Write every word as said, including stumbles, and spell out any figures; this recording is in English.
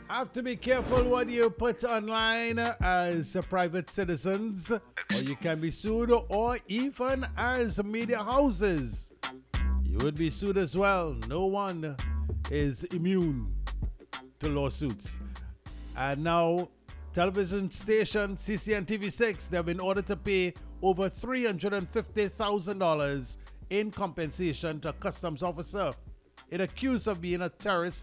Have to be careful what you put online as private citizens, or you can be sued, or even as media houses. You would be sued as well. No one is immune to lawsuits. And now, television station C C N T V six, they've been ordered to pay over three hundred fifty thousand dollars in compensation to a customs officer. It accused of being a terrorist